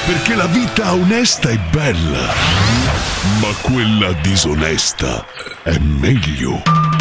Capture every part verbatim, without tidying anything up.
Perché la vita onesta è bella, ma quella disonesta è meglio.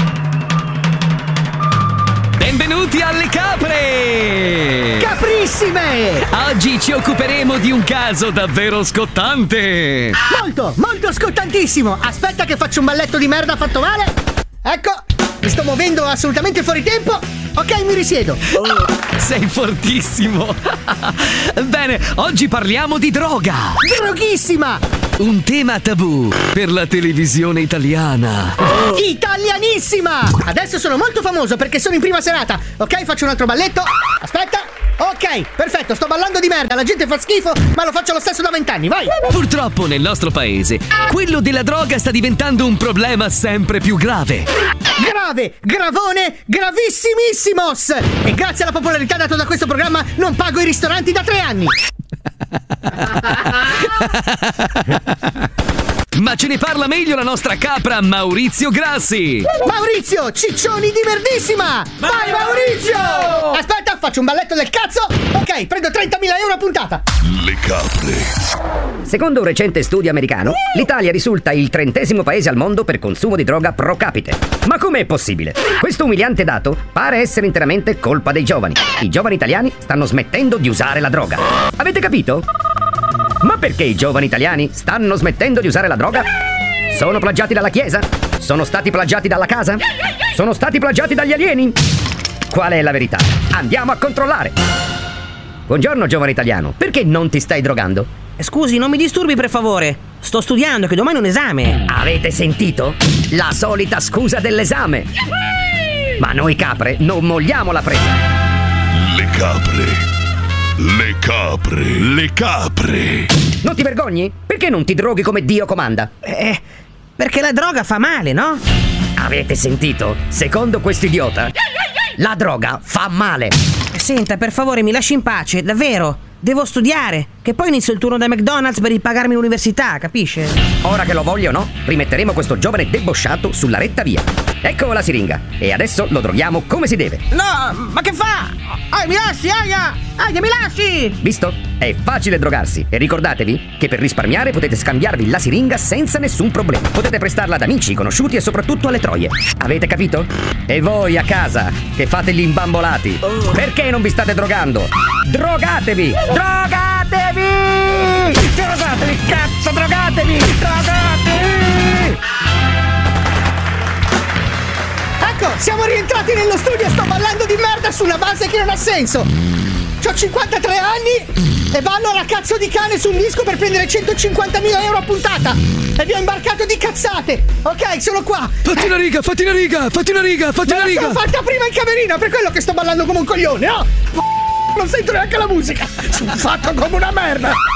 Benvenuti alle capre! Caprissime! Oggi ci occuperemo di un caso davvero scottante. Molto, molto scottantissimo. Aspetta che faccio un balletto di merda fatto male. Ecco, mi sto muovendo assolutamente fuori tempo. Ok, mi risiedo. Oh, sei fortissimo. Bene, oggi parliamo di droga. Droghissima! Un tema tabù per la televisione italiana. Oh. Italianissima! Adesso sono molto famoso perché sono in prima serata. Ok, faccio un altro balletto. Aspetta. Ok, perfetto, sto ballando di merda, la gente fa schifo, ma lo faccio lo stesso da vent'anni, vai! Purtroppo nel nostro paese, quello della droga sta diventando un problema sempre più grave. Grave, gravone, gravissimos! E grazie alla popolarità data da questo programma non pago i ristoranti da tre anni! Ma ce ne parla meglio la nostra capra Maurizio Grassi. Maurizio, ciccioni di merdissima! Vai Maurizio! Aspetta, faccio un balletto del cazzo. Ok, prendo trentamila euro a puntata. Le capre. Secondo un recente studio americano, l'Italia risulta il trentesimo paese al mondo per consumo di droga pro capite. Ma com'è possibile? Questo umiliante dato pare essere interamente colpa dei giovani. I giovani italiani stanno smettendo di usare la droga. Avete capito? Ma perché i giovani italiani stanno smettendo di usare la droga? Sono plagiati dalla Chiesa? Sono stati plagiati dalla casa? Sono stati plagiati dagli alieni? Qual è la verità? Andiamo a controllare! Buongiorno giovane italiano, perché non ti stai drogando? Scusi, non mi disturbi per favore. Sto studiando, che domani è un esame. Avete sentito? La solita scusa dell'esame! Ma noi capre non mogliamo la presa! Le capre. Le capre, le capre. Non ti vergogni? Perché non ti droghi come Dio comanda? Eh, perché la droga fa male, no? Avete sentito? Secondo quest'idiota, la droga fa male. Senta, per favore, mi lasci in pace, davvero. Devo studiare, che poi inizio il turno da McDonald's per ripagarmi l'università, capisce? Ora che lo voglio o no, rimetteremo questo giovane debosciato sulla retta via. Ecco la siringa, e adesso lo droghiamo come si deve. No, ma che fa? Ah, mi lasci, aia! Aia, mi lasci! Visto? È facile drogarsi. E ricordatevi che per risparmiare potete scambiarvi la siringa senza nessun problema. Potete prestarla ad amici, conosciuti e soprattutto alle troie. Avete capito? E voi a casa, che fate gli imbambolati, perché non vi state drogando? Drogatevi! Drogatevi! Drogatevi, cazzo, drogatevi! Drogatevi! Ecco, siamo rientrati nello studio e sto ballando di merda su una base che non ha senso. C'ho cinquantatré anni e ballo alla cazzo di cane su un disco per prendere centocinquantamila euro a puntata. E vi ho imbarcato di cazzate. Ok, sono qua. Fatti una riga, fatti una riga, fatti una riga, fatti Me una la riga. sono fatta prima in camerina, per quello che sto ballando come un coglione, no? Non sento neanche la musica. Sono fatto come una merda.